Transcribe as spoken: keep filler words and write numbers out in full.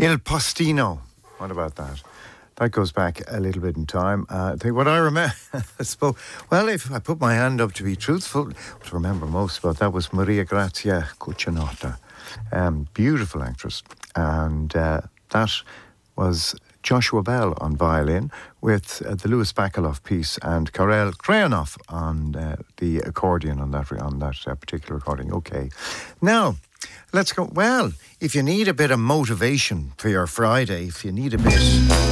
Il Postino. What about that? That goes back a little bit in time. Uh, I think what I remember, I suppose, well, if I put my hand up to be truthful, what I remember most about that was Maria Grazia Cucinotta, um, beautiful actress, and uh, that was Joshua Bell on violin with uh, the Louis Bacalov piece and Karel Krajanov on uh, the accordion on that on that uh, particular recording. Okay, now. Let's go. Well, if you need a bit of motivation for your Friday, if you need a bit